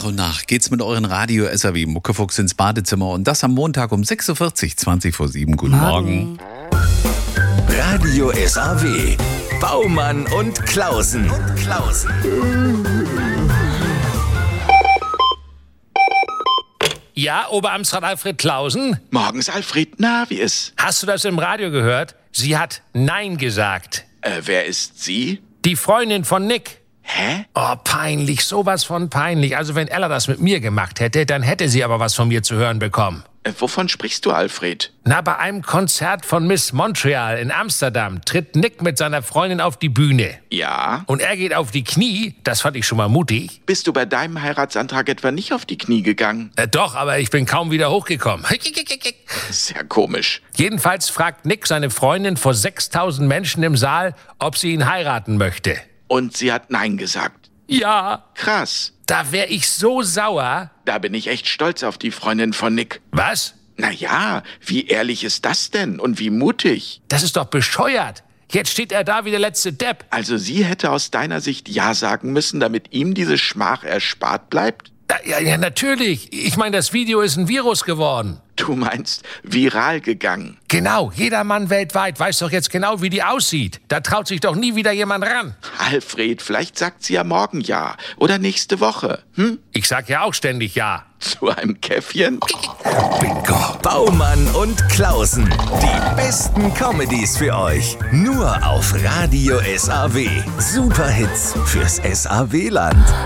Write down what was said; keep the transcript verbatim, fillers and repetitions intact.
und nach geht's mit euren Radio S R W Muckefuchs ins Badezimmer und das am Montag um sechs Uhr vierzig, zwanzig vor sieben. Guten Morgen. Radio S R W. Baumann und Klausen. Und Klausen. Ja, Oberamtsrat Alfred Klausen? Morgens, Alfred. Na, wie ist? Hast du das im Radio gehört? Sie hat Nein gesagt. Äh, wer ist sie? Die Freundin von Nick. Hä? Oh, peinlich, sowas von peinlich. Also wenn Ella das mit mir gemacht hätte, dann hätte sie aber was von mir zu hören bekommen. Äh, wovon sprichst du, Alfred? Na, bei einem Konzert von Miss Montreal in Amsterdam tritt Nick mit seiner Freundin auf die Bühne. Ja? Und er geht auf die Knie, das fand ich schon mal mutig. Bist du bei deinem Heiratsantrag etwa nicht auf die Knie gegangen? Äh, doch, aber ich bin kaum wieder hochgekommen. Sehr komisch. Jedenfalls fragt Nick seine Freundin vor sechstausend Menschen im Saal, ob sie ihn heiraten möchte. Und sie hat Nein gesagt. Ja, Krass. da wär ich so sauer. Da bin ich echt stolz auf die Freundin von Nick. Was? Na ja, wie ehrlich ist das denn? Und wie mutig? Das ist doch bescheuert. Jetzt steht er da wie der letzte Depp. Also sie hätte aus deiner Sicht Ja sagen müssen, damit ihm diese Schmach erspart bleibt? Ja, ja, natürlich. Ich meine, das Video ist ein Virus geworden. Du meinst viral gegangen. Genau, jeder Mann weltweit weiß doch jetzt genau, wie die aussieht. Da traut sich doch nie wieder jemand ran. Alfred, vielleicht sagt sie ja morgen Ja. Oder nächste Woche. Hm? Ich sag ja auch ständig ja. Zu einem Käffchen? Bingo. Baumann und Klausen. Die besten Comedies für euch. Nur auf Radio S R W. Superhits fürs S R W-Land.